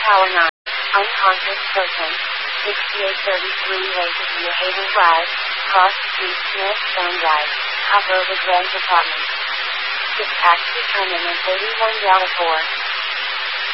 Tower 9. Unconscious person. 6833 Lake of New Haven Drive. Cross Street, Smithstone Drive. Copper Ridge Ranch Apartments. Dispatch determined in 31 Delta 4.